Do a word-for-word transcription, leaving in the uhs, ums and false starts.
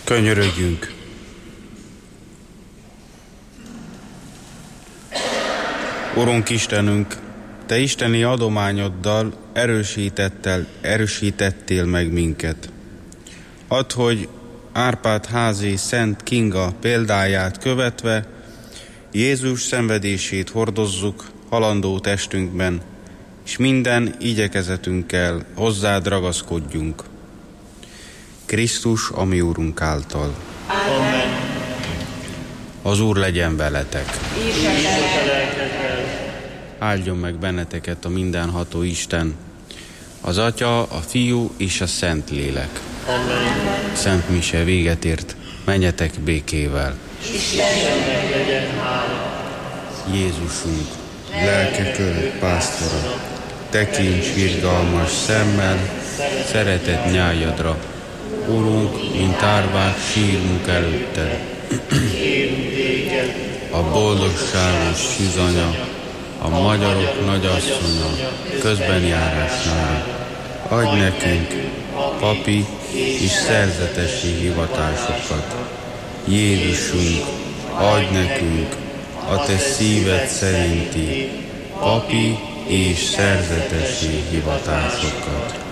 Könyörögjünk! Urunk Istenünk, Te isteni adományoddal erősítettel, erősítettél meg minket. Add, hogy Árpád házi Szent Kinga példáját követve Jézus szenvedését hordozzuk halandó testünkben, és minden igyekezetünkkel hozzád ragaszkodjunk. Krisztus, a mi Úrunk által. Amen. Az Úr legyen veletek. Áldjon meg benneteket a mindenható Isten, az Atya, a Fiú és a Szent Lélek. Amen. Szent mise véget ért, menjetek békével. Istennek legyen hála. Jézusunk, lelkek örök pásztora, tekints irgalmas szemmel, szeretett nyájadra. Urunk, mint árvák sírunk előtted. A boldogságos szűzanya, a magyarok nagyasszonya, közbenjárásnára. Adj nekünk papi és szerzetesi hivatásokat. Jézusunk, adj nekünk a te szíved szerinti papi és szerzetesi hivatásokat.